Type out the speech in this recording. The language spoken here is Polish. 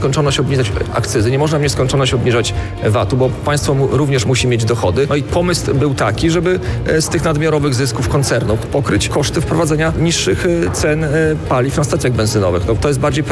nieskończoność obniżać akcyzy, nie można w nieskończoność obniżać VAT-u, bo państwo również musi mieć dochody. No i pomysł był taki, żeby z tych nadmiarowych zysków koncernów pokryć koszty wprowadzenia niższych cen paliw na stacjach benzynowych. No, to jest bardziej